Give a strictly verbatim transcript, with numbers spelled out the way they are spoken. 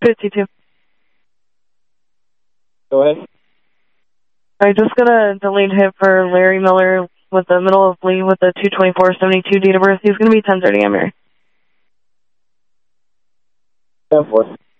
fifty-two. Go ahead. I'm just gonna delete hit for Larry Miller with the middle of Lee with the two twenty-four seventy-two date of birth. He's gonna be ten thirty, I'm here. ten four.